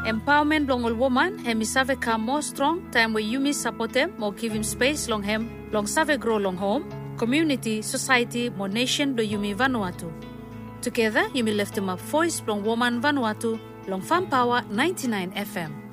Empowerment long all woman, hemi save come more strong, time where you support him, more give him space long him, long save grow long home, community, society, more nation do yumi Vanuatu. Together, you may lift him up voice long woman Vanuatu, long Fan Power 99 FM.